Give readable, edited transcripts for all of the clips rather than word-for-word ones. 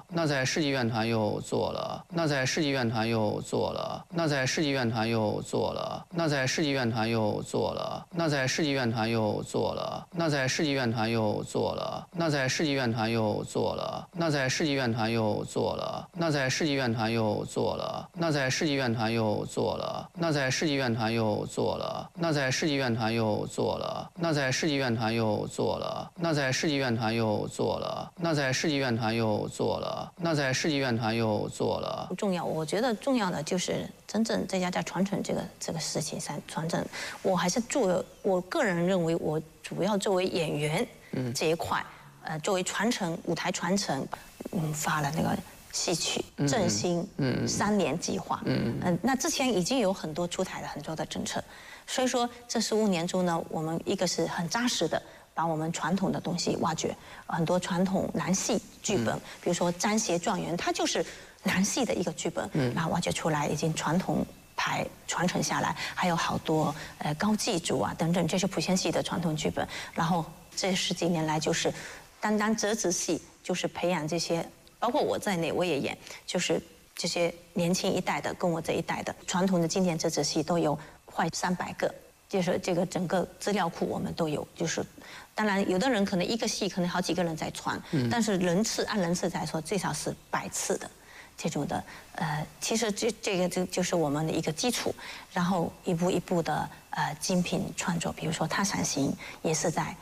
了，那在世纪院团又做了，那在世纪院团又做了，那在世纪院团又做了，那在世纪院团又做了，那在世纪院团又做了，那在世纪院团又做了，那在世纪院团又做了，那在世纪院团又做了，那在世纪院团又做了，那在世纪院团又做了，那在世纪院团又做了，那在世纪院团又做了，那在世纪院团又做了，那在世纪院团又做了，那在世纪院团又做了，那在世纪院团又做了。 不重要，我觉得重要的就是真正这家在传承这个事情上传承。我还是我个人认为，我主要作为演员这一块，作为传承舞台传承，发了那个戏曲振兴3年计划。那之前已经有很多出台了很多的政策，所以说这15年中呢，我们一个是很扎实的把我们传统的东西挖掘，很多传统南戏剧本，比如说《沾鞋状元》，它就是南戏的一个剧本，然后挖掘出来，已经传统牌传承下来，还有好多高祭祖啊等等，这是莆仙戏的传统剧本。然后这10几年来，就是单单折子戏，就是培养这些，包括我在内，我也演，就是这些年轻一代的跟我这一代的传统的经典折子戏都有快300个。就是这个整个资料库我们都有，就是当然有的人可能一个戏可能好几个人在传，但是按人次来说最少是100次的这种的，其实这个就是我们的一个基础，然后一步一步的精品创作，比如说《踏伞行》也是在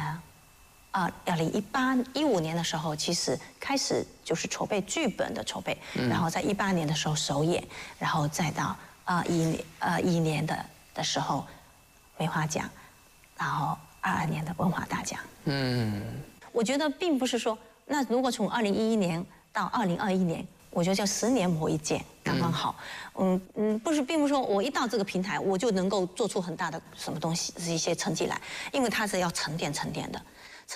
2015年的时候，其实开始就是筹备剧本的筹备，然后在18年的时候首演，然后再到21年的时候。梅花奖，然后22年的文化大奖。我觉得并不是说，那如果从2011年到2021年，我觉得叫10年磨一剑，刚刚好。不是，并不是说我一到这个平台，我就能够做出很大的什么东西，是一些成绩来，因为它是要沉淀的。